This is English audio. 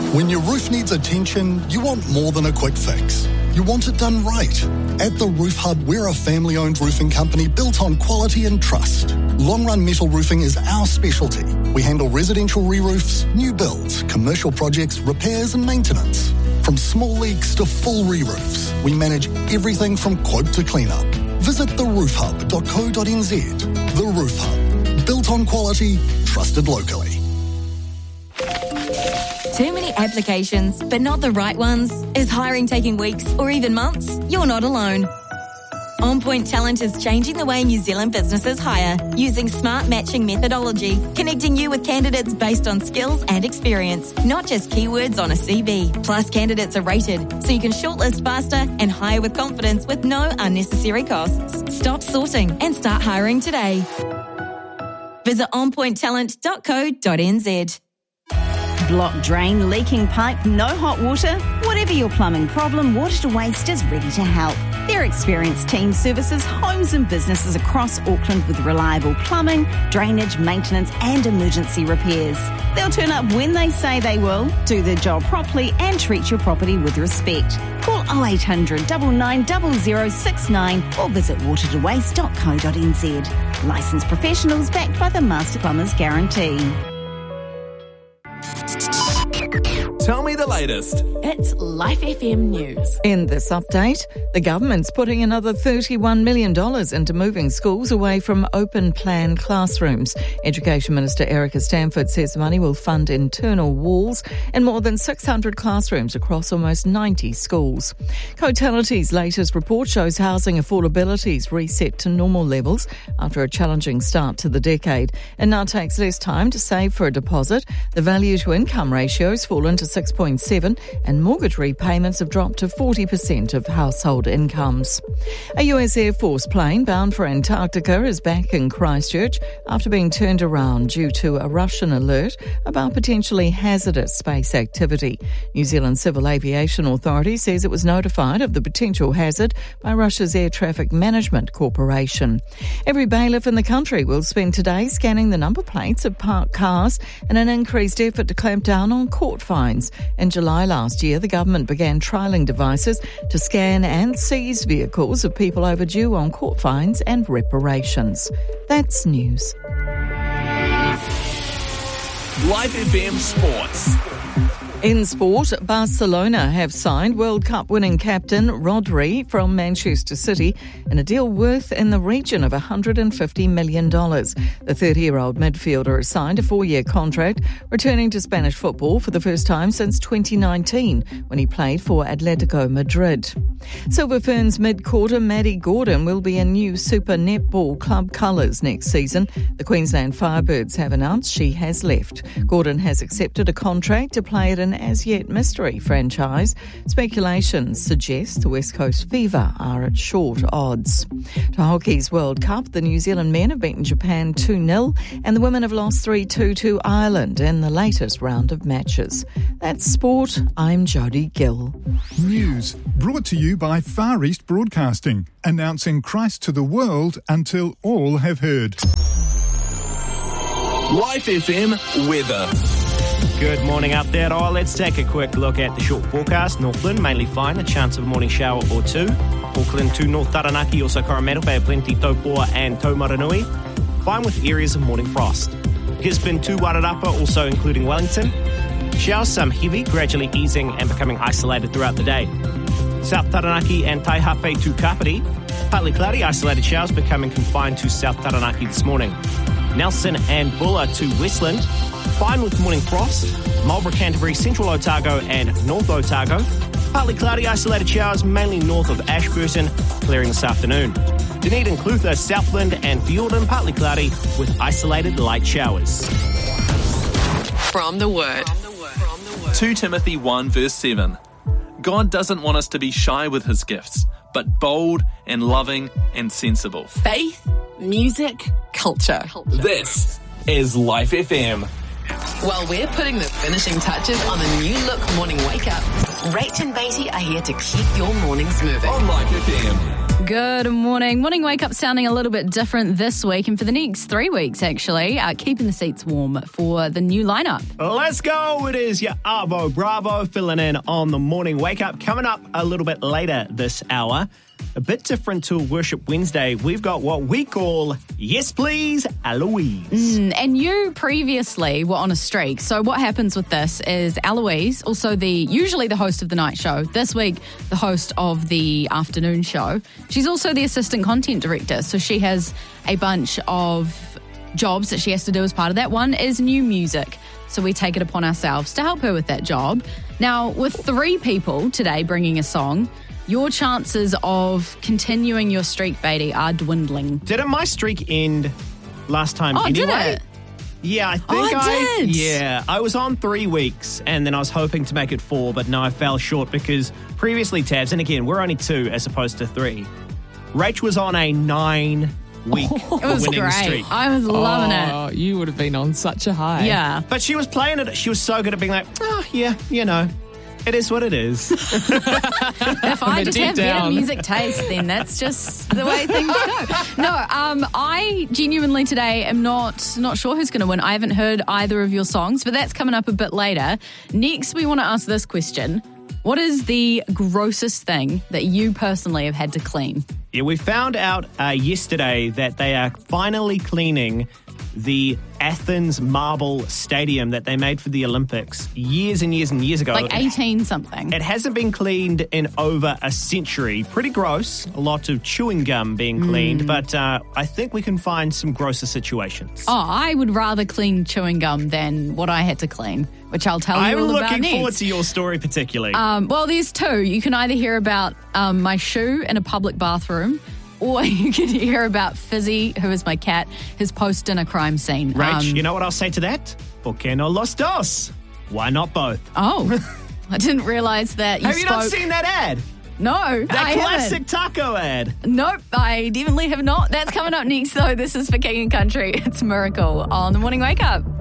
When your roof needs attention, you want more than a quick fix. You want it done right. At The Roof Hub, we're a family-owned roofing company built on quality and trust. Long-run metal roofing is our specialty. We handle residential re-roofs, new builds, commercial projects, repairs and maintenance. From small leaks to full re-roofs, we manage everything from quote to clean-up. Visit theroofhub.co.nz. The Roof Hub. Built on quality, trusted locally. Too many applications, but not the right ones? Is hiring taking weeks or even months? You're not alone. On Point Talent is changing the way New Zealand businesses hire, using smart matching methodology, connecting you with candidates based on skills and experience, not just keywords on a CV. Plus, candidates are rated, so you can shortlist faster and hire with confidence with no unnecessary costs. Stop sorting and start hiring today. Visit onpointtalent.co.nz. Blocked drain, leaking pipe, no hot water? Whatever your plumbing problem, Water to Waste is ready to help. Their experienced team services homes and businesses across Auckland with reliable plumbing, drainage, maintenance and emergency repairs. They'll turn up when they say they will, do their job properly and treat your property with respect. Call 0800 99 0069 or visit watertowaste.co.nz. Licensed professionals backed by the Master Plumbers Guarantee. Tell me the latest. It's Life FM News. In this update, the government's putting another $31 million into moving schools away from open plan classrooms. Education Minister Erica Stanford says the money will fund internal walls and more than 600 classrooms across almost 90 schools. Cotality's latest report shows housing affordability's reset to normal levels after a challenging start to the decade. It now takes less time to save for a deposit. The value to income ratio's fallen to 6.7 and mortgage repayments have dropped to 40% of household incomes. A US Air Force plane bound for Antarctica is back in Christchurch after being turned around due to a Russian alert about potentially hazardous space activity. New Zealand Civil Aviation Authority says it was notified of the potential hazard by Russia's Air Traffic Management Corporation. Every bailiff in the country will spend today scanning the number plates of parked cars in an increased effort to clamp down on court fines. In July last year, the government began trialling devices to scan and seize vehicles of people overdue on court fines and reparations. That's news. Life FM Sports. In sport, Barcelona have signed World Cup winning captain Rodri from Manchester City in a deal worth in the region of $150 million. The 30-year-old midfielder has signed a 4-year contract, returning to Spanish football for the first time since 2019 when he played for Atletico Madrid. Silver Ferns mid-quarter Maddie Gordon will be in new Super Netball club colours next season. The Queensland Firebirds have announced she has left. Gordon has accepted a contract to play at an as-yet mystery franchise. Speculations suggest the West Coast Fever are at short odds. To Hockey's World Cup, the New Zealand men have beaten Japan 2-0 and the women have lost 3-2 to Ireland in the latest round of matches. That's sport. I'm Jodie Gill. News brought to you by Far East Broadcasting, announcing Christ to the world until all have heard. Life FM weather. Good morning up there all. Let's take a quick look at the short forecast. Northland, mainly fine, a chance of a morning shower or two. Auckland to North Taranaki, also Coromandel, Bay of Plenty, Taupoa and Taumaranui. Fine with areas of morning frost. Gisborne to Wairarapa, also including Wellington. Showers, some heavy, gradually easing and becoming isolated throughout the day. South Taranaki and Taihape to Kapiti. Partly cloudy, isolated showers becoming confined to South Taranaki this morning. Nelson and Bulla to Westland. Fine with morning frost. Marlborough, Canterbury, Central Otago and North Otago. Partly cloudy, isolated showers mainly north of Ashburton, clearing this afternoon. Dunedin, Clutha, Southland and Fiordin, partly cloudy with isolated light showers. From the Word. 2 Timothy 1 verse 7. God doesn't want us to be shy with his gifts, but bold and loving and sensible. Faith, music, culture. This is Life FM. While we're putting the finishing touches on the new look morning wake up, Rach and Beatty are here to keep your mornings moving. On Life FM. Good morning. Morning wake up sounding a little bit different this week and for the next 3 weeks, actually. Keeping the seats warm for the new lineup. Let's go. It is your Arvo Bravo filling in on the morning wake up. Coming up a little bit later this hour. A bit different to Worship Wednesday, we've got what we call Yes Please Eloise. And you previously were on a streak. So what happens with this is Eloise, also usually the host of the night show, this week the host of the afternoon show. She's also the assistant content director. So she has a bunch of jobs that she has to do as part of that. One is new music. So we take it upon ourselves to help her with that job. Now, with 3 people today bringing a song, your chances of continuing your streak, Beatty, are dwindling. Didn't my streak end last time anyway? Did it? Yeah, I think I did. Yeah, I was on 3 weeks and then I was hoping to make it 4, but no, I fell short because previously, Tabs, and again, we're only 2 as opposed to 3. Rach was on a 9-week winning streak. I was loving it. You would have been on such a high. Yeah. But she was playing it. She was so good at being like, oh, yeah, you know. It is what it is. If I just have better music taste, then that's just the way things go. No, I genuinely today am not sure who's going to win. I haven't heard either of your songs, but that's coming up a bit later. Next, we want to ask this question. What is the grossest thing that you personally have had to clean? Yeah, we found out yesterday that they are finally cleaning the Athens Marble Stadium that they made for the Olympics years and years and years ago. Like 18 something. It hasn't been cleaned in over a century. Pretty gross. A lot of chewing gum being cleaned, but I think we can find some grosser situations. Oh, I would rather clean chewing gum than what I had to clean, which I'll tell you all about next. I'm looking forward to your story particularly. Well, there's 2. You can either hear about my shoe in a public bathroom, or you can hear about Fizzy, who is my cat, his post-dinner crime scene. Rach, you know what I'll say to that? ¿Por qué no los dos? Why not both? Oh, I didn't realise that you Have you not seen that ad? No, that classic taco ad. Nope, I definitely have not. That's coming up next, though. This is for King and Country. It's Miracle on the Morning Wake Up.